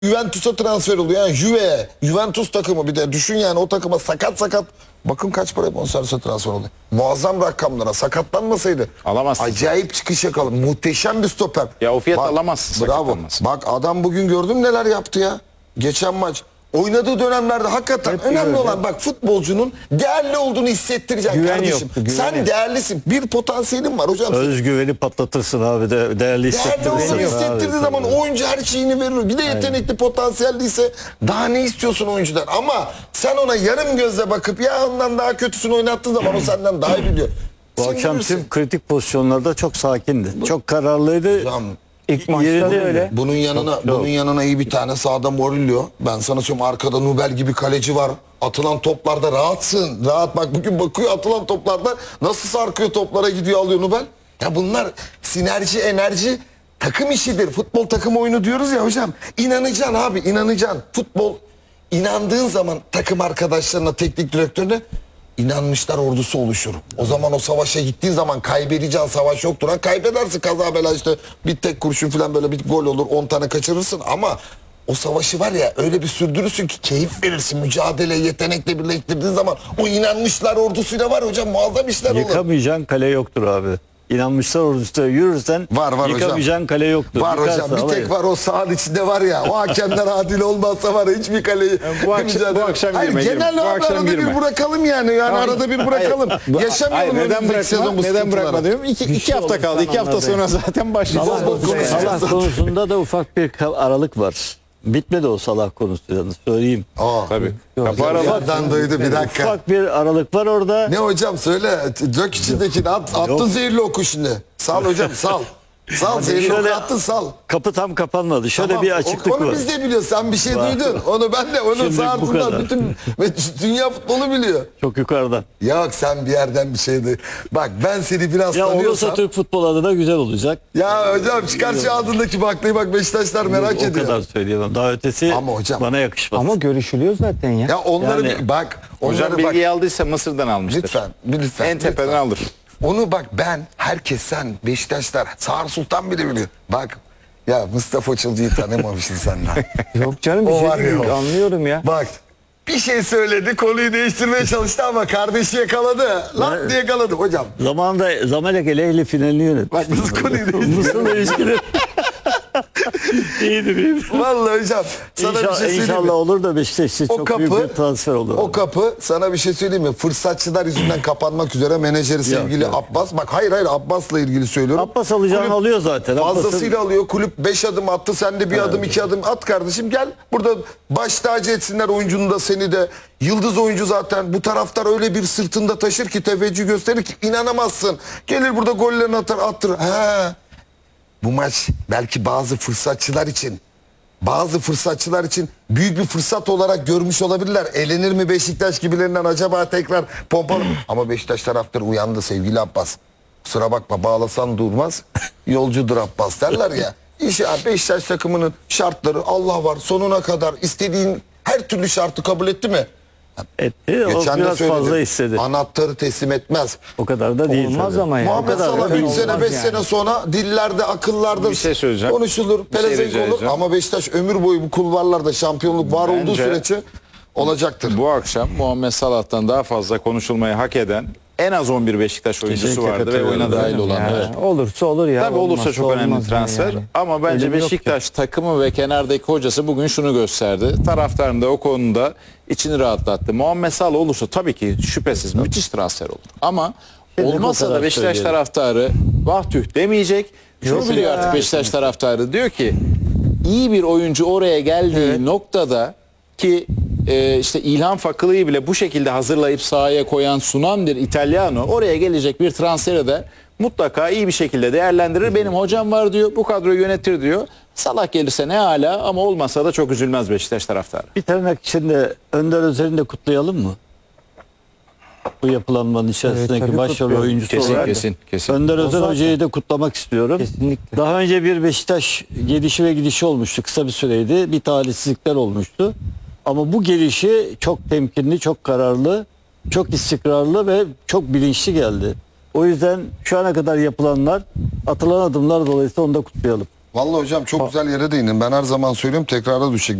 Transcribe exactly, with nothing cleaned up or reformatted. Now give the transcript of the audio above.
Juventus'a transfer oluyor. Yani Juve, Juventus takımı bir de düşün yani o takıma sakat sakat. Bakın kaç para bonservise transfer oluyor. Muazzam rakamlara sakatlanmasaydı. Alamazsın. Acayip çıkış yakaladı. Muhteşem bir stoper. Ya o fiyat Bak, alamazsın, Bravo. sakatlanmazsın. Bak adam bugün gördün neler yaptı ya. Geçen maç. Oynadığı dönemlerde hakikaten Hep önemli güven, olan hep. bak futbolcunun değerli olduğunu hissettireceksin Güven kardeşim. yoktu, güven Sen yok. değerlisin. Bir potansiyelin var hocam. Özgüveni patlatırsın abi de değerli Değerli hissettirirsin. olduğunu hissettirdiği Abi, zaman tabii. oyuncu her şeyini verir. Bir de yetenekli, potansiyelliyse daha ne istiyorsun oyuncudan? Ama sen ona yarım gözle bakıp ya ondan daha kötüsünü oynattığın zaman o senden daha iyi biliyor. Bu Sen akşam bilirsin. tüm kritik pozisyonlarda çok sakindi. Çok kararlıydı. Hocam, İlk maçta yerinde da öyle. Bunun yanına Çok, çok. bunun yanına iyi bir tane sağda Murillo. Ben sana söyleyeyim arkada Nubel gibi kaleci var. Atılan toplarda rahatsın. Rahat bak bugün bakıyor atılan toplarda nasıl sarkıyor toplara gidiyor alıyor Nubel. Ya bunlar sinerji, enerji takım işidir. Futbol takım oyunu diyoruz ya hocam. İnanacaksın abi, inanacaksın. Futbol inandığın zaman takım arkadaşlarına, teknik direktörüne İnanmışlar ordusu oluşur. O zaman o savaşa gittiğin zaman kaybedeceğin savaş yoktur. Ha, kaybedersin kaza bela işte bir tek kurşun falan böyle bir gol olur on tane kaçırırsın ama o savaşı var ya öyle bir sürdürürsün ki keyif verirsin. Mücadele yetenekle birleştirdiğin zaman o inanmışlar ordusuyla var hocam muazzam işler olur. Yıkamayacağın kale yoktur abi. İnanmışlar orada yürürsen Var, var yıkamayacağın hocam. kale yoktur. Var Yıkarsa hocam bir alayı. tek var o sahanın içinde var ya o hakemler adil olmazsa var ya hiçbir kaleyi bu akşam- mücadele- bu akşam Hayır, girme, genel girme. Bu olarak akşam arada girme. bir bırakalım yani yani Hayır. arada bir bırakalım. Hayır, Yaşamayalım neden önümüzdeki bırakma? sezon bu Neden sıkıntıları. bırakma diyorum. İki, iki şey hafta olur, kaldı. İki hafta tamam, sonra zaten başlayacağız. Salah- Salah, konuşacağız Salah zaten. konusunda da ufak bir ka- aralık var. Bitmedi o Salah konusu yalnız söyleyeyim. Aa, Tabii. Yok, Kapı yok. aralık. Yerden duydu bir dakika. Ufak bir aralık var orada. Ne hocam söyle. Dök içindekini at. Attın Yok. zehirli oku şimdi. Sal hocam sal. Sal zehirli oku şöyle- attın sal. Kapı tam kapanmadı. Şöyle Tamam, bir o- açıklık onu var. biz de biliyoruz. Sen bir şey Var. duydun. Onu ben de onun Şimdi bu sağırtından kadar. bütün ve dünya futbolu biliyor. Çok yukarıdan. Yok sen bir yerden bir şey duy. Bak ben seni biraz Ya olursa tanıyorsam. Türk futbol adına güzel olacak. Ya hocam çıkar şu ağzındaki baklayı bak Beşiktaşlar merak o ediyor. kadar söyleyemem. Daha ötesi Ama hocam- bana yakışmaz. Ama görüşülüyor zaten ya. Ya onları Yani- bir- bak. Hocam Onları bak. bilgiyi aldıysa Mısır'dan almıştır. Lütfen, lütfen. En tepeden lütfen. alır. Onu bak ben, herkes sen, Beşiktaşlar, Sağır Sultan bile biliyor. Bak ya Mustafa Çılcı'yı tanımamışsın sen daha. Yok canım bir O şey var ya değil. o. Anlıyorum ya. Bak bir şey söyledi konuyu değiştirmeye çalıştı ama kardeşi yakaladı. Lan diye yakaladı hocam. Zamanında Zamalek ile Ehli finalini yönet. Bak nasıl konuyu değiştirdi. Mısır'la ilişkileri. iyidir iyidir. Vallahi hocam sana bir İnşallah, şey söyleyeyim inşallah mi? olur da Beşiktaş için O çok kapı, büyük bir transfer olur. o kapı sana bir şey söyleyeyim mi? Fırsatçılar yüzünden kapanmak üzere menajeri sevgili yok. Abbas. Bak hayır hayır Abbas'la ilgili söylüyorum. Abbas alacağını Kulüp alıyor zaten. Fazlasıyla alıyor. Kulüp beş adım attı. Sen de bir adım iki adım at kardeşim. Gel burada baş tacı etsinler oyuncunu da seni de. Yıldız oyuncu zaten. Bu taraftar öyle bir sırtında taşır ki teveccüh gösterir ki inanamazsın. Gelir burada gollerini atar attır. He. Bu maç belki bazı fırsatçılar için bazı fırsatçılar için büyük bir fırsat olarak görmüş olabilirler. Elenir mi Beşiktaş gibilerinden acaba tekrar pompalı? Ama Beşiktaş taraftarı uyandı sevgili Abbas. Kusura bakma bağlasan durmaz. Yolcudur Abbas derler ya. İşte Beşiktaş takımının şartları Allah var sonuna kadar istediğin her türlü şartı kabul etti mi? Etti. O Geçen de biraz söyledim. fazla istedi. Anahtarı teslim etmez. O kadar da değil. Olmaz tabii. ama ya. Muhammed O kadar Salah da üç değil. sene beş yani. sene sonra dillerde akıllarda Bir şey söyleyeceğim. konuşulur. Bir şey Pelesenk rica olur edeceğim. ama Beşiktaş ömür boyu bu kulvarlarda şampiyonluk var olduğu Bence- sürece olacaktır. Bu akşam Muhammed Salah'tan daha fazla konuşulmayı hak eden en az on bir Beşiktaş oyuncusu Kesinlikle vardı ve katılıyorum. oyuna dahil Ya, olanlar. olursa olur ya. Tabii olursa olmazsa çok önemli olmaz transfer yani. ama bence Ölüm yok ki. Beşiktaş takımı ve kenardaki hocası bugün şunu gösterdi. Taraftarın da o konuda içini rahatlattı. Muhammed Salah olursa tabii ki şüphesiz müthiş transfer olur. Ama Şimdi olmazsa o da kadar Beşiktaş söyleyelim. taraftarı vah tüh demeyecek. Şunu Yok biliyor ya. artık Beşiktaş taraftarı diyor ki iyi bir oyuncu oraya geldiği noktada ki e, işte İlhan Fakılı'yı bile bu şekilde hazırlayıp sahaya koyan sunan bir İtalyano oraya gelecek bir transferi de mutlaka iyi bir şekilde değerlendirir. Benim hocam var diyor. Bu kadroyu yönetir diyor. Salah gelirse ne hala ama olmasa da çok üzülmez Beşiktaş taraftarı. Bir tırnak içinde Önder Özer'in de kutlayalım mı? Bu yapılanmanın içerisindeki tabii başrol kutlayalım. oyuncusu Kesin olarak. kesin kesin. Önder O Özer zaten- Hoca'yı da kutlamak istiyorum. Kesinlikle. Daha önce bir Beşiktaş gelişi ve gidişi olmuştu. Kısa bir süreydi. Bir talihsizlikler olmuştu. Ama bu gelişi çok temkinli, çok kararlı, çok istikrarlı ve çok bilinçli geldi. O yüzden şu ana kadar yapılanlar, atılan adımlar dolayısıyla onu da kutlayalım. Vallahi hocam çok güzel yere değindin. Ben her zaman söylüyorum, tekrara düşecek.